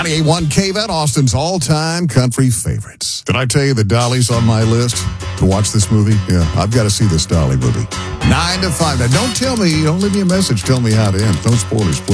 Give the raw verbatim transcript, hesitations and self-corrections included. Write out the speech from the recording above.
ninety-eight point one K V E T, Austin's all-time country favorites. Did I tell you that Dolly's on my list to watch this movie? Yeah, I've got to see this Dolly movie. Nine to five. Now, don't tell me, don't leave me a message. Tell me how it ends. No spoilers, please.